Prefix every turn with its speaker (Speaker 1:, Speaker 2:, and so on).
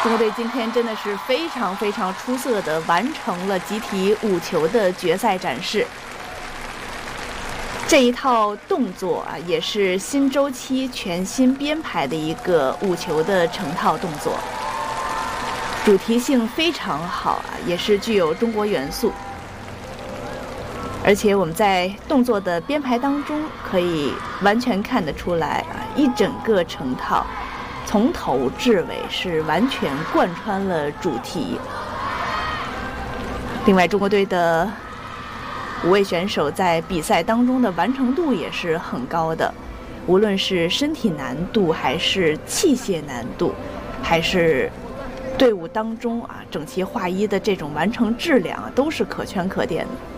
Speaker 1: 中国队今天真的是非常非常出色的完成了集体5球的决赛展示。这一套动作啊，也是新周期全新编排的一个5球的成套动作，主题性非常好啊，也是具有中国元素。而且我们在动作的编排当中，可以完全看得出来啊，一整个成套从头至尾是完全贯穿了主题。另外，中国队的5位选手在比赛当中的完成度也是很高的，无论是身体难度，还是器械难度，还是队伍当中啊整齐划一的这种完成质量啊，都是可圈可点的。